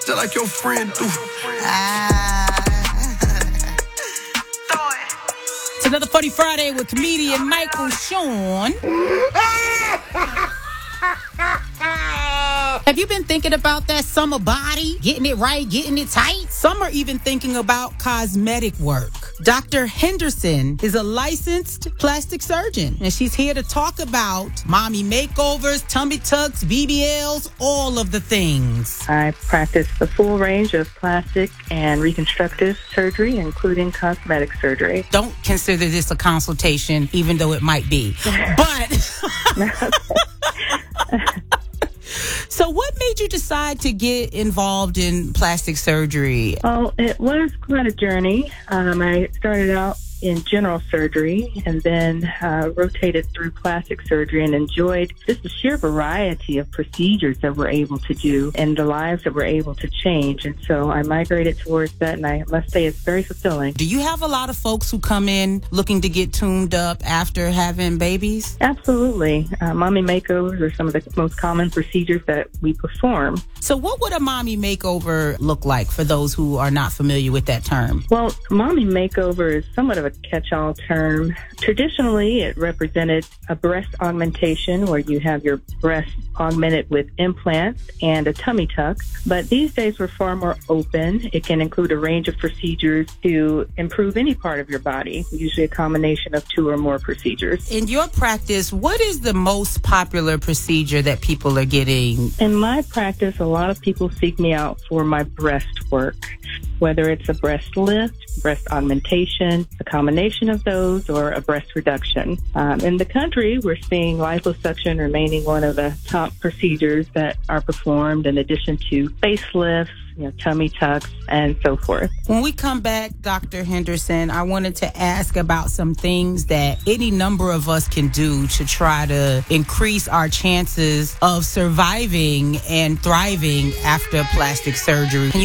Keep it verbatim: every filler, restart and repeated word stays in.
just like your friend do. Ah. It's another Funny Friday with comedian Michael Sean. Have you been thinking about that summer body? Getting it right, getting it tight? Some are even thinking about cosmetic work. Doctor Henderson is a licensed plastic surgeon, and she's here to talk about mommy makeovers, tummy tucks, B B Ls, all of the things. I practice the full range of plastic and reconstructive surgery, including cosmetic surgery. Don't consider this a consultation, even though it might be. But... So what made you decide to get involved in plastic surgery? Well, it was quite a journey. Um, I started out in general surgery and then uh, rotated through plastic surgery and enjoyed just the sheer variety of procedures that we're able to do and the lives that we're able to change. And so I migrated towards that, and I must say it's very fulfilling. Do you have a lot of folks who come in looking to get tuned up after having babies? Absolutely. Uh, mommy makeovers are some of the most common procedures that we perform. So what would a mommy makeover look like for those who are not familiar with that term? Well, mommy makeover is somewhat of a catch-all term. Traditionally, it represented a breast augmentation where you have your breast augmented with implants and a tummy tuck. But these days, we're far more open. It can include a range of procedures to improve any part of your body, usually a combination of two or more procedures. In your practice, what is the most popular procedure that people are getting? In my practice, a lot of people seek me out for my breast work, whether it's a breast lift, breast augmentation, a combination of those, or a breast reduction. Um, in the country, we're seeing liposuction remaining one of the top procedures that are performed, in addition to facelifts, you know, tummy tucks, and so forth. When we come back, Doctor Henderson, I wanted to ask about some things that any number of us can do to try to increase our chances of surviving and thriving after plastic surgery. Can you